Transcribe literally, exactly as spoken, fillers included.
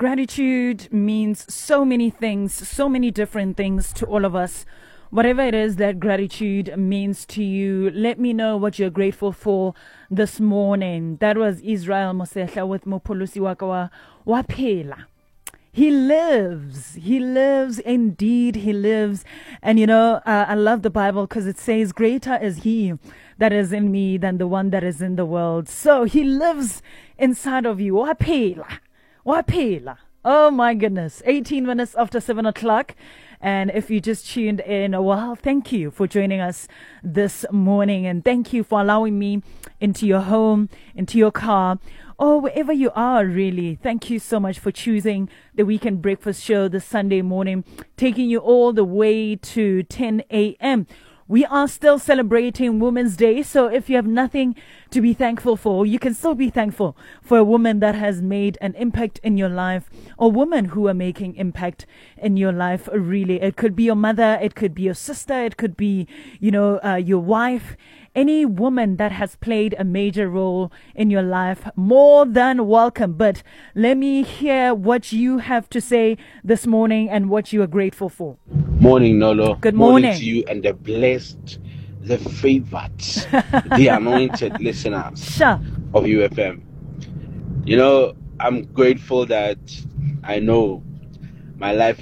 Gratitude means so many things, so many different things to all of us. Whatever it is that gratitude means to you, let me know what you're grateful for this morning. That was Israel Mosehla with Mopulusi Wakawa Wapela. He lives. He lives. Indeed, he lives. And, you know, uh, I love the Bible because it says, greater is he that is in me than the one that is in the world. So he lives inside of you. Wapela. Wapela. Oh, my goodness. eighteen minutes after seven o'clock. And if you just tuned in, well, thank you for joining us this morning. And thank you for allowing me into your home, into your car, or wherever you are, really. Thank you so much for choosing the Weekend Breakfast Show this Sunday morning, taking you all the way to ten a.m. We are still celebrating Women's Day, so if you have nothing to be thankful for, you can still be thankful for a woman that has made an impact in your life, or women who are making impact in your life, really. It could be your mother, it could be your sister, it could be, you know, uh, your wife. Any woman that has played a major role in your life, more than welcome. But let me hear what you have to say this morning and what you are grateful for. Morning, Nolo. Good morning. Morning to you and the blessed, the favored, the anointed listeners Sure. of U F M. You know, I'm grateful that I know my life